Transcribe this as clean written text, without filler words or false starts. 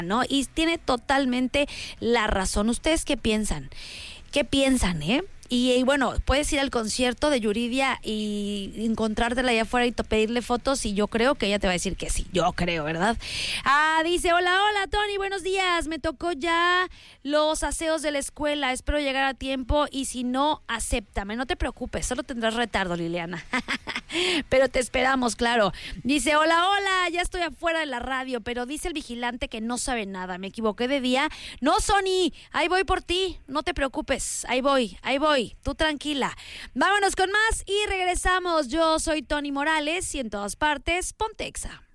¿no? Y tiene totalmente la razón. ¿Ustedes qué piensan? ¿Qué piensan, Y bueno, puedes ir al concierto de Yuridia y encontrártela allá afuera y pedirle fotos y yo creo que ella te va a decir que sí, yo creo, ¿verdad? Dice, hola Tony, buenos días, me tocó ya los aseos de la escuela, espero llegar a tiempo y si no, acéptame, no te preocupes, solo tendrás retardo, Liliana. Pero te esperamos, claro. Dice, hola, ya estoy afuera de la radio, pero dice el vigilante que no sabe nada, me equivoqué de día. No, Sony, ahí voy por ti, no te preocupes, ahí voy, tú tranquila. Vámonos con más y regresamos. Yo soy Tony Morales y en todas partes, Ponte Exa.